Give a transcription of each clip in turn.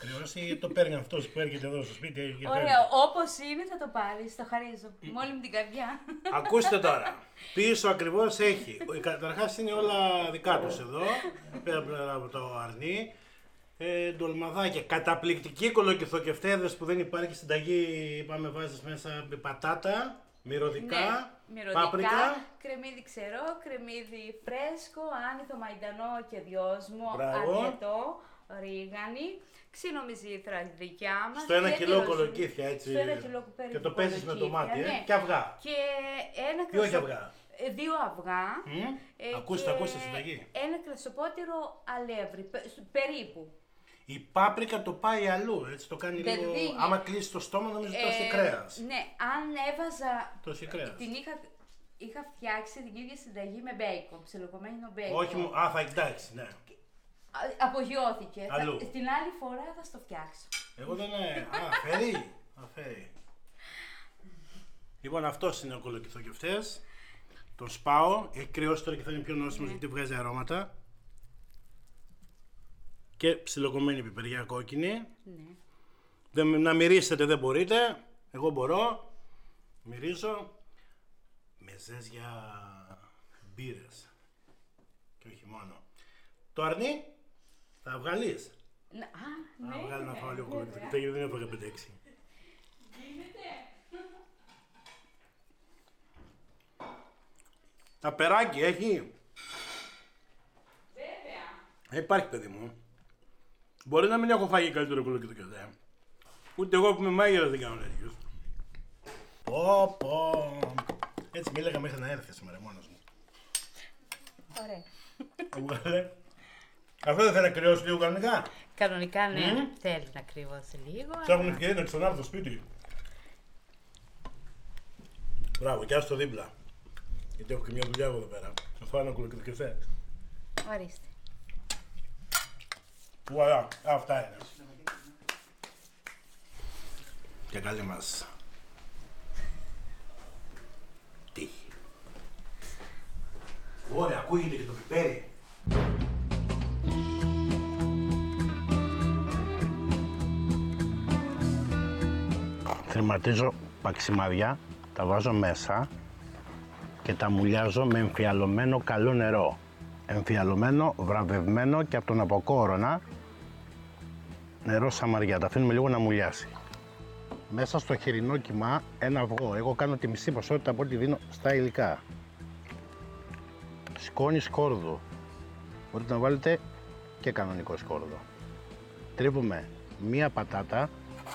κρυώσει, το παίρνει αυτός που έρχεται εδώ στο σπίτι. Ωραία, όπως είναι θα το πάρεις, το χαρίζω. Με όλη μου την καρδιά. Ακούστε τώρα. Πίσω ακριβώς έχει. Καταρχάς είναι όλα δικά τους εδώ. Πέρα από το αρνί. Ντολμαδάκια. Καταπληκτικοί κολοκυθοκευτέδες που δεν υπάρχει συνταγή. Είπαμε, βάζεις μέσα πατάτα. Μυρωδικά, πάπρικα, κρεμμύδι ξερό, κρεμμύδι φρέσκο, άνηθο μαϊντανό και δυόσμο, μπράβο, αρκετό, ρίγανη, ξινομυζήθρα δικιά μας. Στο 1 κιλό κολοκύθια, έτσι, στο 1 κιλό και το παίζεις με το μάτι, ναι. Και αυγά. Και ένα ή όχι αυγά. 2 αυγά. Ακούστε συνταγή. Ένα κρασοπότηρο αλεύρι, περίπου. Η πάπρικα το πάει αλλού, έτσι το κάνει λίγο. Άμα κλείσει το στόμα, νομίζω ότι το έχει κρέας. Ναι, αν έβαζα. Το έχει κρέας. Την είχα φτιάξει την ίδια συνταγή με μπέικον, ψιλοκομμένο μπέικον. Όχι μου, θα εντάξει, ναι. Απογειώθηκε. Την άλλη φορά θα στο φτιάξω. Εγώ δεν είναι. Φέρει. Λοιπόν, αυτός είναι ο κολοκυθοκευτές. Τον σπάω, έχει κρυώσει τώρα και θα είναι πιο νόστιμος γιατί βγάζει αρώματα. Και ψιλοκομμένη πιπεριά κόκκινη. Ναι. Να μυρίσετε δεν μπορείτε. Εγώ μπορώ. Μυρίζω. Μεζές για μπύρες. Και όχι μόνο. Το αρνί θα βγάλεις. Ναι. Να βγάλει να φάω λίγο κολοκυθοκευτές γιατί δεν έφαγα 5-6. Γίνεται. Ταπεράκι έχει. Βέβαια. Υπάρχει παιδί μου. Μπορεί να μην έχω φάγει καλύτερο κολοκυθοκευτέ. Ούτε εγώ που είμαι μάγειρας δεν κάνω τέτοιους. Πω. Έτσι μίλαγα μέχρι να έρθει σήμερα μόνος μου. Ωραία. Αυτό δεν θέλει να κρυώσει λίγο κανονικά. Κανονικά ναι, θέλει να κρυώσει λίγο. Ψάχνουν ευκαιρία να ξανάρθω στο σπίτι. Μπράβο, και άστο δίπλα. Γιατί έχω και μια δουλειά εγώ εδώ πέρα. Να φάω ένα κολοκυθοκευτέ. Ορίστε. Voilà, αυτά είναι. Και καλή μας τύχη. Ωραία, ακούγεται και το πιπέρι. Θρηματίζω παξιμάδια, τα βάζω μέσα και τα μουλιάζω με εμφιαλωμένο καλό νερό. Εμφιαλωμένο, βραβευμένο και από τον αποκόρονα νερό σαμαριά. Τα αφήνουμε λίγο να μουλιάσει. Μέσα στο χοιρινό κιμά ένα αυγό. Εγώ κάνω τη μισή ποσότητα από ό,τι δίνω στα υλικά. Σκόνη σκόρδου. Μπορείτε να βάλετε και κανονικό σκόρδο. Τρίβουμε μία πατάτα.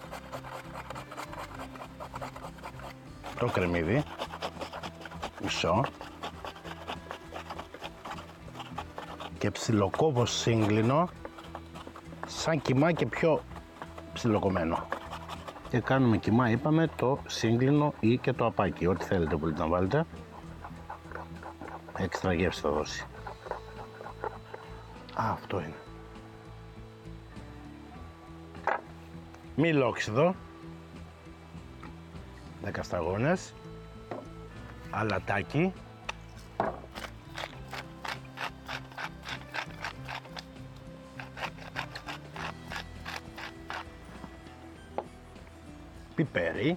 Το κρεμμύδι. Μισό. Και ψιλοκόβω σύγκλινο σαν κιμά και πιο ψιλοκομμένο. Και κάνουμε κιμά, είπαμε, το σύγκλινο ή και το απάκι. Ό,τι θέλετε μπορείτε να βάλετε. Έξτρα γεύση θα δώσει. Αυτό είναι. Μήλοξιδο. 10 σταγόνες. Αλατάκι. Πιπέρι,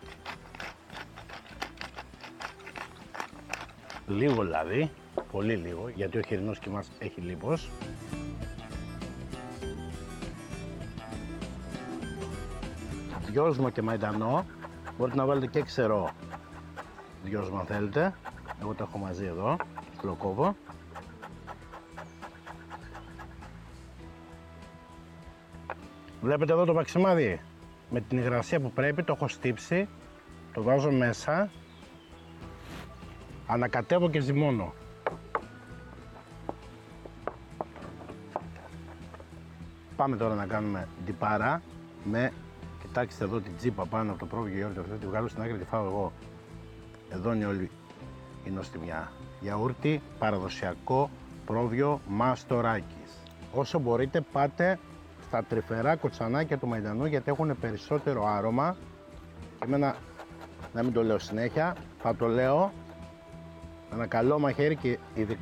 λίγο λάδι, πολύ λίγο, γιατί ο χοιρινός κιμάς έχει λίπος. Δυόσμο και μαϊντανό, μπορείτε να βάλετε και ξερό δυόσμο αν θέλετε. Εγώ το έχω μαζί εδώ, το κόβω. Βλέπετε εδώ το παξιμάδι. Με την υγρασία που πρέπει το έχω στύψει, το βάζω μέσα, ανακατεύω και ζυμώνω. Πάμε τώρα να κάνουμε ντιπάρα με, κοιτάξτε εδώ την τσίπα πάνω από το πρόβιο γιαούρτι, αυτή τη βγάλω στην άκρη, τη φάω εγώ. Εδώ είναι όλη η νοστιμιά. Γιαούρτι παραδοσιακό πρόβιο Μαστοράκης. Όσο μπορείτε πάτε στα τρυφερά κοτσανάκια του μαϊντανού γιατί έχουν περισσότερο άρωμα. Εμένα, να μην το λέω συνέχεια, θα το λέω με ένα καλό μαχαίρι και ειδικά